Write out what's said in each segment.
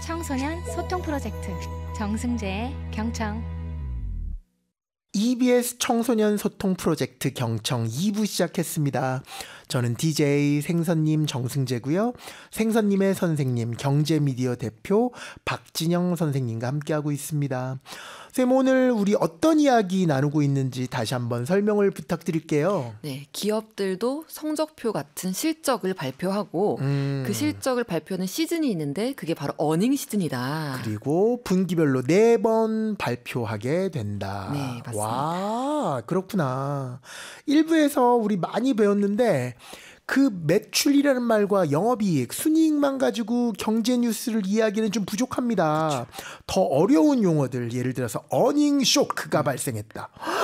청소년 소통 프로젝트 정승재의 경청. EBS 청소년 소통 프로젝트 경청 2부 시작했습니다. 저는 DJ 생선님 정승재고요. 생선님의 선생님 경제미디어 대표 박진영 선생님과 함께하고 있습니다. 쌤, 오늘 우리 어떤 이야기 나누고 있는지 다시 한번 설명을 부탁드릴게요. 네, 기업들도 성적표 같은 실적을 발표하고 그 실적을 발표하는 시즌이 있는데 그게 바로 어닝 시즌이다. 그리고 분기별로 4번 발표하게 된다. 네, 맞습니다. 와, 그렇구나. 1부에서 우리 많이 배웠는데 그 매출이라는 말과 영업이익, 순이익만 가지고 경제 뉴스를 이야기는 좀 부족합니다. 그쵸. 더 어려운 용어들, 예를 들어서 어닝 쇼크가 발생했다.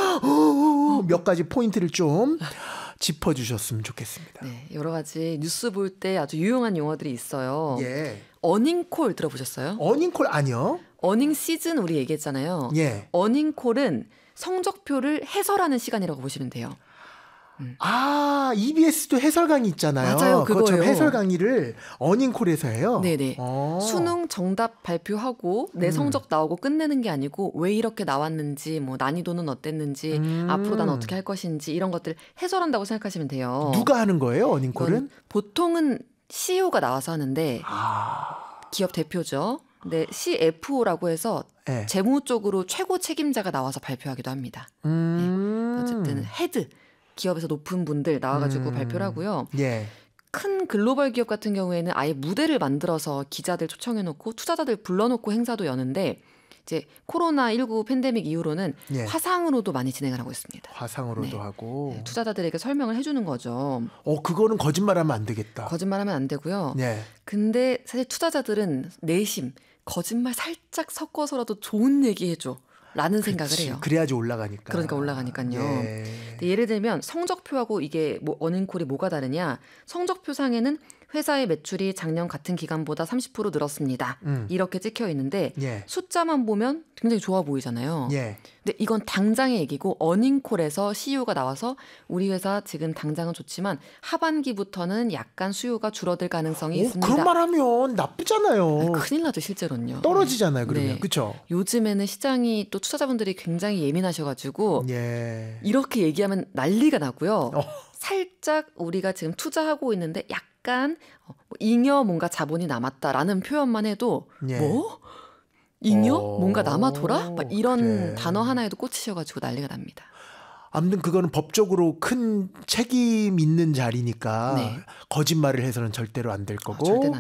몇 가지 포인트를 좀 짚어주셨으면 좋겠습니다. 네, 여러 가지 뉴스 볼 때 아주 유용한 용어들이 있어요. 예. 어닝콜 들어보셨어요? 어닝콜 아니요? 어닝 시즌 우리 얘기했잖아요. 예. 어닝콜은 성적표를 해설하는 시간이라고 보시면 돼요. 아, EBS도 해설 강의 있잖아요. 맞아요, 그거예요. 해설 강의를 어닝콜에서 해요. 네네. 수능 정답 발표하고 내 성적 나오고 끝내는 게 아니고 왜 이렇게 나왔는지, 뭐 난이도는 어땠는지, 앞으로 난 어떻게 할 것인지 이런 것들 해설한다고 생각하시면 돼요. 누가 하는 거예요, 어닝콜은? 보통은 CEO가 나와서 하는데 기업 대표죠. 네, CFO라고 해서 네. 재무 쪽으로 최고 책임자가 나와서 발표하기도 합니다. 네. 어쨌든 헤드. 기업에서 높은 분들 나와가지고 발표를 하고요. 예. 큰 글로벌 기업 같은 경우에는 아예 무대를 만들어서 기자들 초청해놓고 투자자들 불러놓고 행사도 여는데 이제 코로나19 팬데믹 이후로는 예. 화상으로도 많이 진행을 하고 있습니다. 화상으로도 네. 하고. 네, 투자자들에게 설명을 해주는 거죠. 그거는 거짓말하면 안 되겠다. 거짓말하면 안 되고요. 네. 근데 사실 투자자들은 내심 거짓말 살짝 섞어서라도 좋은 얘기 해줘. 라는 생각을 해요. 그래야지 올라가니까. 그러니까 올라가니까요. 예. 예를 들면 성적표하고 이게 어닝콜이 뭐가 다르냐. 성적표상에는 회사의 매출이 작년 같은 기간보다 30% 늘었습니다. 이렇게 찍혀 있는데 예. 숫자만 보면 굉장히 좋아 보이잖아요. 예. 근데 이건 당장의 얘기고 어닝콜에서 CEO가 나와서 우리 회사 지금 당장은 좋지만 하반기부터는 약간 수요가 줄어들 가능성이 있습니다. 그런 말 하면 나쁘잖아요. 큰일 나죠, 실제로는요. 떨어지잖아요, 그러면. 네. 그렇죠? 요즘에는 시장이 또 투자자분들이 굉장히 예민하셔가지고 예. 이렇게 얘기하면 난리가 나고요. 살짝 우리가 지금 투자하고 있는데 약간 잉여 뭔가 자본이 남았다라는 표현만 해도 예. 뭐? 잉여? 뭔가 남아돌아? 막 이런 그래. 단어 하나에도 꽂히셔가지고 난리가 납니다. 아무튼 그거는 법적으로 큰 책임 있는 자리니까 네. 거짓말을 해서는 절대로 안 될 거고 절대는